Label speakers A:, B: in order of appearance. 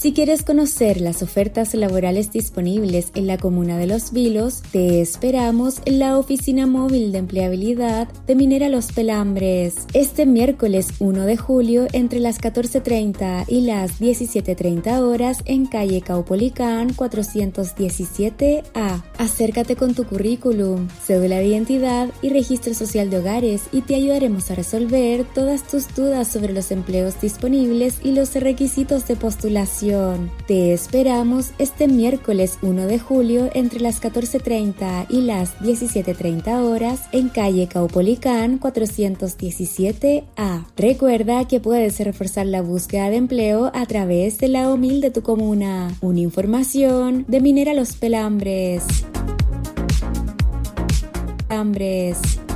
A: Si quieres conocer las ofertas laborales disponibles en la comuna de Los Vilos, te esperamos en la oficina móvil de empleabilidad de Minera Los Pelambres. Este miércoles 1 de julio entre las 14:30 y las 17:30 horas en calle Caupolicán 417A. Acércate con tu currículum, cédula de identidad y registro social de hogares y te ayudaremos a resolver todas tus dudas sobre los empleos disponibles y los requisitos de postulación. Te esperamos este miércoles 1 de julio entre las 14:30 y las 17:30 horas en calle Caupolicán 417A. Recuerda que puedes reforzar la búsqueda de empleo a través de la OMIL de tu comuna. Una información de Minera Los Pelambres.